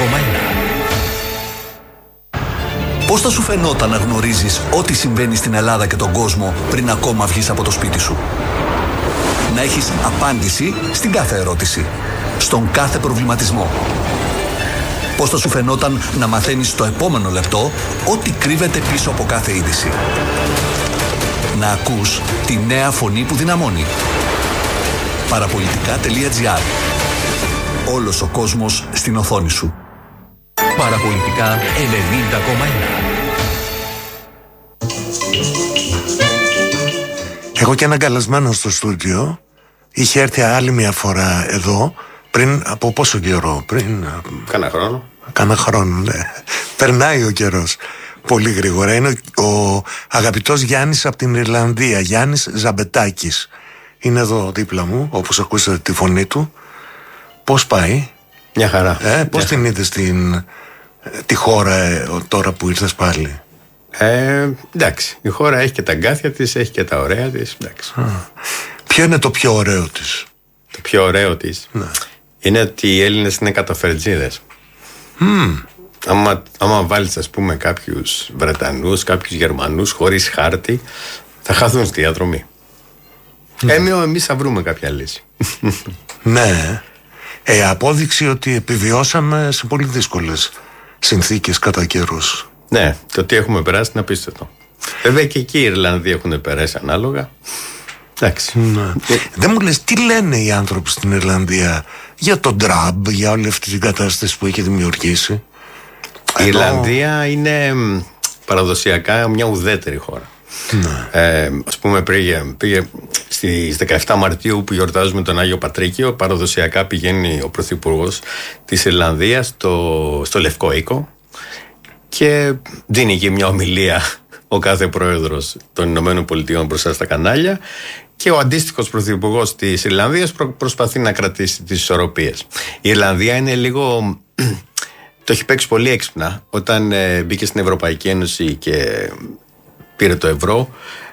Πώς θα σου φαινόταν να γνωρίζεις ό,τι συμβαίνει στην Ελλάδα και τον κόσμο πριν ακόμα βγεις από το σπίτι σου? Να έχεις απάντηση στην κάθε ερώτηση, στον κάθε προβληματισμό. Πώς θα σου φαινόταν να μαθαίνεις στο επόμενο λεπτό ό,τι κρύβεται πίσω από κάθε είδηση? Να ακούς τη νέα φωνή που δυναμώνει. Παραπολιτικά.gr. Όλος ο κόσμος στην οθόνη σου. Παραπολιτικά 90,1. Έχω και έναν καλεσμένο στο στούντιο. Είχε έρθει άλλη μια φορά εδώ πριν από πόσο καιρό? Κάνα χρόνο, ναι. Περνάει ο καιρός πολύ γρήγορα. Είναι ο αγαπητός Γιάννης από την Ιρλανδία, Γιάννης Ζαμπετάκης. Είναι εδώ δίπλα μου, όπως ακούσατε τη φωνή του. Πώς πάει? Μια χαρά. Πώς την είδες τη χώρα τώρα που ήρθες πάλι? Εντάξει, η χώρα έχει και τα αγκάθια της, έχει και τα ωραία της. Ποιο είναι το πιο ωραίο της? Το πιο ωραίο της, ναι, είναι ότι οι Έλληνες είναι καταφερτζίδες. Άμα βάλεις, ας πούμε, κάποιους Βρετανούς, κάποιους Γερμανούς χωρίς χάρτη, θα χαθούν στη διαδρομή. Εμείς θα βρούμε κάποια λύση. Ναι. Απόδειξη ότι επιβιώσαμε σε πολύ δύσκολες συνθήκες κατά καιρούς. Ναι, το ότι έχουμε περάσει είναι απίστευτο. Βέβαια και εκεί οι Ιρλανδοί έχουν περάσει ανάλογα. Εντάξει. Ναι. Δεν μου λες τι λένε οι άνθρωποι στην Ιρλανδία για τον Τραμπ, για όλη αυτή την κατάσταση που έχει δημιουργήσει? Η Ιρλανδία είναι παραδοσιακά μια ουδέτερη χώρα. Ναι. Ας πούμε πήγε στις 17 Μαρτίου που γιορτάζουμε τον Άγιο Πατρίκιο, παραδοσιακά πηγαίνει ο Πρωθυπουργός της Ιρλανδίας στο Λευκό Οίκο και δίνει και μια ομιλία ο κάθε πρόεδρος των Ηνωμένων Πολιτειών μπροστά στα κανάλια και ο αντίστοιχος πρωθυπουργός της Ιρλανδίας προσπαθεί να κρατήσει τις ισορροπίες. Η Ιρλανδία είναι λίγο... Το έχει παίξει πολύ έξυπνα όταν μπήκε στην Ευρωπαϊκή Ένωση και πήρε το ευρώ.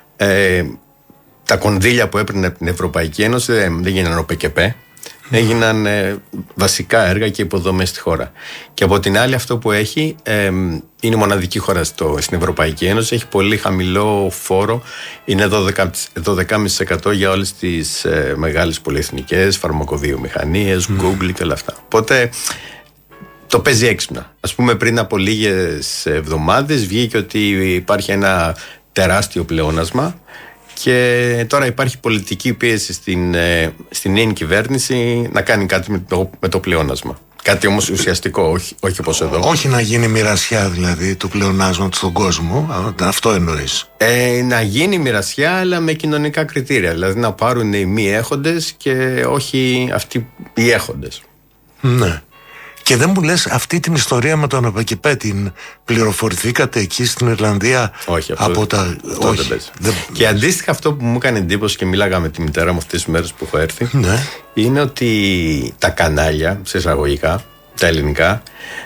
Τα κονδύλια που έπαιρνε από την Ευρωπαϊκή Ένωση δεν γίνανε ο ΠΚΠ. Έγιναν βασικά έργα και υποδομές στη χώρα. Και από την άλλη αυτό που έχει είναι μοναδική χώρα στην Ευρωπαϊκή Ένωση. Έχει πολύ χαμηλό φόρο. Είναι 12,5% για όλες τις μεγάλες πολυεθνικές, φαρμακοβιομηχανίες, Google και όλα αυτά. Οπότε το παίζει έξυπνα. Ας πούμε πριν από λίγες εβδομάδες βγήκε ότι υπάρχει ένα τεράστιο πλεόνασμα και τώρα υπάρχει πολιτική πίεση στην νέη κυβέρνηση να κάνει κάτι με το πλεόνασμα. Κάτι όμως ουσιαστικό, όχι όπως εδώ. Όχι να γίνει μοιρασιά δηλαδή του πλεονάσματος στον κόσμο, αυτό εννοείς? Να γίνει μοιρασιά αλλά με κοινωνικά κριτήρια. Δηλαδή να πάρουν οι μη έχοντες και όχι αυτοί οι έχοντες. Ναι. Και δεν μου λες αυτή την ιστορία με τον ΑΠΚΠ την πληροφορηθήκατε εκεί στην Ιρλανδία? Όχι, αυτό από τα... όχι. Και αντίστοιχα αυτό που μου έκανε εντύπωση και μίλαγα με τη μητέρα μου αυτές τις μέρες που έχω έρθει, ναι, είναι ότι τα κανάλια, σε εισαγωγικά, τα ελληνικά,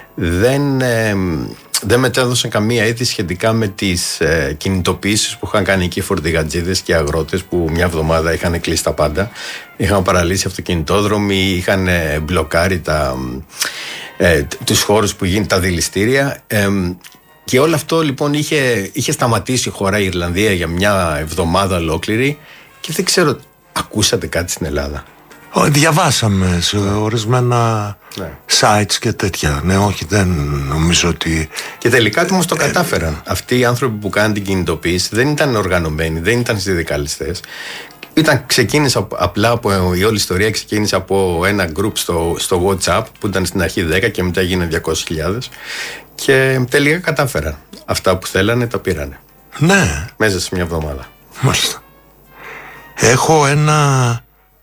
δεν μετέδωσαν καμία είδηση σχετικά με τις κινητοποιήσεις που είχαν κάνει εκεί οι φορτηγατζίδες και οι αγρότες που μια εβδομάδα είχαν κλείσει τα πάντα. Είχαν παραλύσει αυτοκινητόδρομοι, είχαν μπλοκάρει τους χώρους που γίνουν τα δηληστήρια. Και όλο αυτό λοιπόν είχε σταματήσει η χώρα, η Ιρλανδία, για μια εβδομάδα ολόκληρη και δεν ξέρω, ακούσατε κάτι στην Ελλάδα? Διαβάσαμε σε ορισμένα sites και τέτοια. Ναι, όχι, δεν νομίζω ότι... Και τελικά όμως το κατάφεραν. Αυτοί οι άνθρωποι που κάνουν την κινητοποίηση δεν ήταν οργανωμένοι, δεν ήταν συνδικαλιστές. Ξεκίνησε απλά η όλη ιστορία ξεκίνησε από ένα group στο WhatsApp που ήταν στην αρχή 10 και μετά γίνανε 200.000 και τελικά κατάφεραν. Αυτά που θέλανε τα πήρανε. Ναι. Μέσα σε μια εβδομάδα. Μάλιστα. Έχω ένα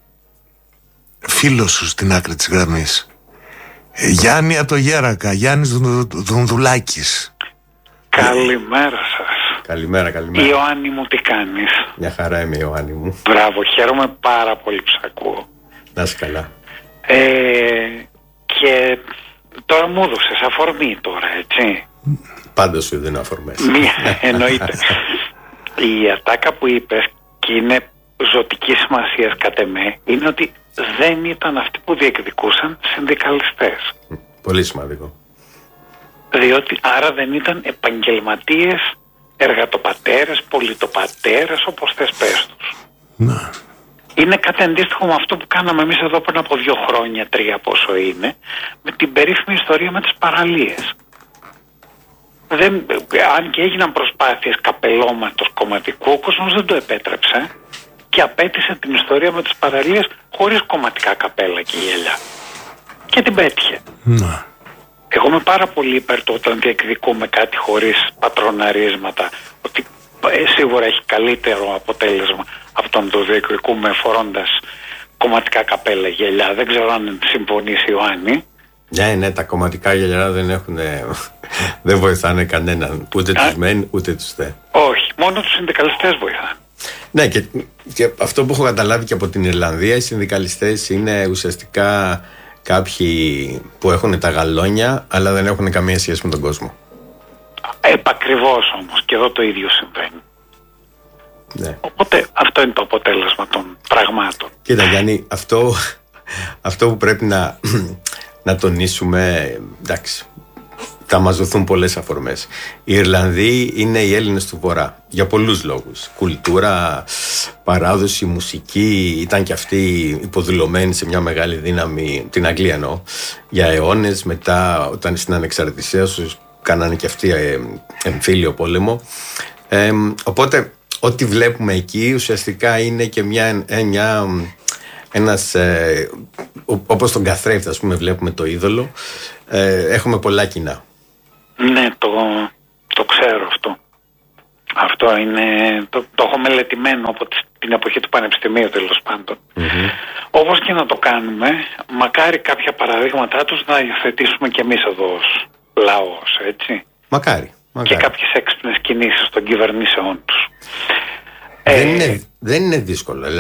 φίλο σου στην άκρη της γραμμής. Γιάννη από το Γέρακα, Γιάννης Δουνδουλάκης. Καλημέρα σας. Καλημέρα. Ιωάννη μου, τι κάνεις? Μια χαρά είμαι, Ιωάννη μου. Μπράβο, χαίρομαι πάρα πολύ που σ' ακούω. Να είσαι καλά. Και τώρα μου έδωσες αφορμή τώρα, έτσι? Πάντα σου δίνω αφορμές. Εννοείται. Η ατάκα που είπες και είναι ζωτική σημασία κατ' εμέ είναι ότι δεν ήταν αυτοί που διεκδικούσαν συνδικαλιστές. Πολύ σημαντικό. Διότι άρα δεν ήταν επαγγελματίες, εργατοπατέρες, πολιτοπατέρες, όπως θες πες τους. Ναι. Είναι κάτι αντίστοιχο με αυτό που κάναμε εμείς εδώ πριν από 2 χρόνια, 3 πόσο είναι, με την περίφημη ιστορία με τις παραλίες. Αν και έγιναν προσπάθειες καπελώματος κομματικού, ο κόσμος δεν το επέτρεψε και απέτησε την ιστορία με τις παραλίες χωρίς κομματικά καπέλα και γέλια. Και την πέτυχε. Ναι. Εγώ είμαι πάρα πολύ υπέρ του όταν διεκδικούμε κάτι χωρίς πατροναρίσματα, ότι σίγουρα έχει καλύτερο αποτέλεσμα από το να το διεκδικούμε φορώντας κομματικά καπέλα, γελιά. Δεν ξέρω αν συμφωνήσει η Ιωάννη. Ναι, τα κομματικά γελιά δεν βοηθάνε κανέναν. Ούτε τους μεν, ούτε τους δε. Όχι, μόνο τους συνδικαλιστές βοηθάνε. Ναι, και αυτό που έχω καταλάβει και από την Ιρλανδία, οι συνδικαλιστές είναι ουσιαστικά κάποιοι που έχουν τα γαλόνια, αλλά δεν έχουν καμία σχέση με τον κόσμο. Επακριβώς όμως, και εδώ το ίδιο συμβαίνει. Ναι. Οπότε αυτό είναι το αποτέλεσμα των πραγμάτων. Κοίτα Γιάννη, αυτό που πρέπει να τονίσουμε, εντάξει, θα μας δοθούν πολλές αφορμές. Οι Ιρλανδοί είναι οι Έλληνες του Βορρά για πολλούς λόγους. Κουλτούρα, παράδοση, μουσική, ήταν και αυτοί υποδουλωμένοι σε μια μεγάλη δύναμη, την Αγγλία εννοώ, για αιώνες. Μετά όταν στην ανεξαρτησία τους κάνανε και αυτοί εμφύλιο πόλεμο. Οπότε ό,τι βλέπουμε εκεί ουσιαστικά είναι και ένας, όπως τον καθρέφτη, ας πούμε, βλέπουμε το είδωλο. Έχουμε πολλά κοινά. Ναι, το ξέρω αυτό. Αυτό είναι, το έχω μελετημένο από την εποχή του πανεπιστημίου, τέλος πάντων. Όπως και να το κάνουμε, μακάρι κάποια παραδείγματά τους να υιοθετήσουμε κι εμείς εδώ ως λαός, έτσι. Μακάρι. Και κάποιες έξυπνες κινήσεις των κυβερνήσεών τους. Δεν είναι δύσκολο.